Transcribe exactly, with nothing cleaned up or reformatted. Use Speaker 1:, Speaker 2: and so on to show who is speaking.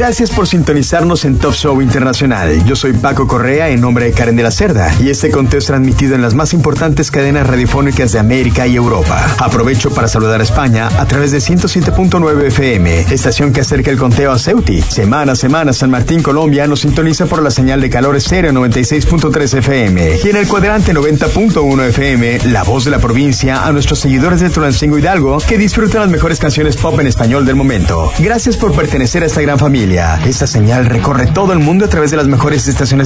Speaker 1: Gracias por sintonizarnos en Top Show Internacional. Yo soy Paco Correa en nombre de Karen de la Cerda y este conteo es transmitido en las más importantes cadenas radiofónicas de América y Europa. Aprovecho para saludar a España a través de ciento siete punto nueve F M, estación que acerca el conteo a Ceuti. Semana a semana San Martín, Colombia nos sintoniza por la señal de calor estéreo noventa y seis punto tres F M y en el cuadrante noventa punto uno F M, la voz de la provincia, a nuestros seguidores de Tulancingo Hidalgo que disfrutan las mejores canciones pop en español del momento. Gracias por pertenecer a esta gran familia. Esta señal recorre todo el mundo a través de las mejores estaciones